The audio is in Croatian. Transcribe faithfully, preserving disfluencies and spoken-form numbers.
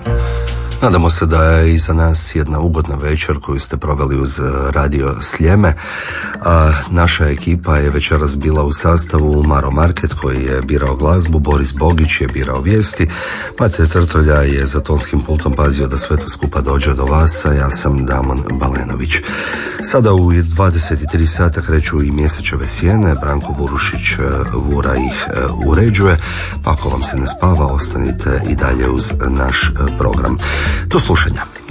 Nadamo se da je iza nas jedna ugodna večer koju ste proveli uz Radio Sljeme. A naša ekipa je večeras bila u sastavu Maro Market koji je birao glazbu, Boris Bogić je birao vijesti, Mate Trtolja je za tonskim pultom pazio da sve to skupa dođe do vas, a ja sam Damon Balenović. Sada u dvadeset tri sata kreću i Mjesečeve sjene, Branko Burušić Vura ih uređuje, pa ako vam se ne spava, ostanite i dalje uz naš program. Do slušanja.